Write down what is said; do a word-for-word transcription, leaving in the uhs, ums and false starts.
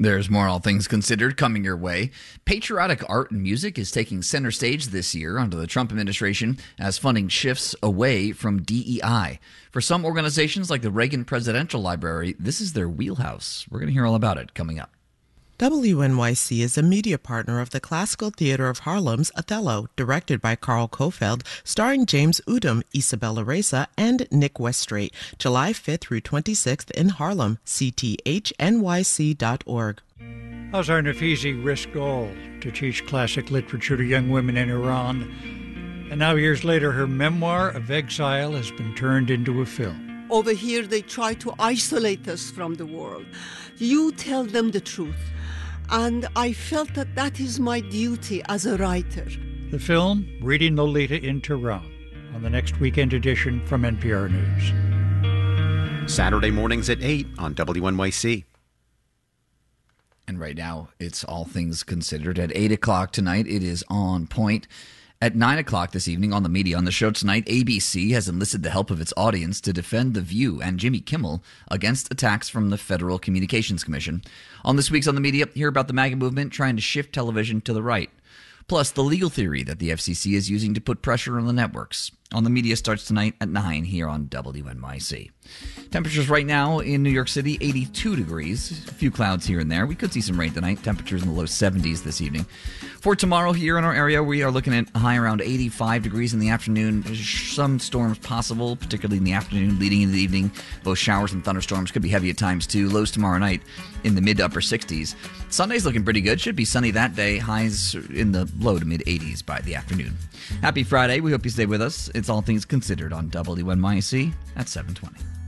There's more All Things Considered coming your way. Patriotic art and music is taking center stage this year under the Trump administration as funding shifts away from D E I. For some organizations like the Reagan Presidential Library, this is their wheelhouse. We're going to hear all about it coming up. W N Y C is a media partner of the Classical Theater of Harlem's Othello, directed by Carl Kofeld, starring James Udom, Isabella Reza, and Nick Westrate, July fifth through twenty-sixth in Harlem, c t h n y c dot org. Azar Nafizi risked all to teach classic literature to young women in Iran, and now years later her memoir of exile has been turned into a film. Over here they try to isolate us from the world. You tell them the truth. And I felt that that is my duty as a writer. The film, Reading Lolita in Tehran, on the next weekend edition from N P R News. Saturday mornings at eight on W N Y C. And right now, it's All Things Considered. At eight o'clock tonight, it is On Point. At nine o'clock this evening on the media, on the show tonight, A B C has enlisted the help of its audience to defend The View and Jimmy Kimmel against attacks from the Federal Communications Commission. On this week's On the Media, hear about the MAGA movement trying to shift television to the right. Plus, the legal theory that the F C C is using to put pressure on the networks. On the Media starts tonight at nine here on W N Y C. Temperatures right now in New York City, eighty-two degrees. A few clouds here and there. We could see some rain tonight. Temperatures in the low seventies this evening. For tomorrow here in our area, we are looking at a high around eighty-five degrees in the afternoon. Some storms possible, particularly in the afternoon leading into the evening. Both showers and thunderstorms could be heavy at times too. Lows tomorrow night in the mid to upper sixties. Sunday's looking pretty good. Should be sunny that day. Highs in the low to mid eighties by the afternoon. Happy Friday. We hope you stay with us. It's All Things Considered on W N Y C at seven twenty.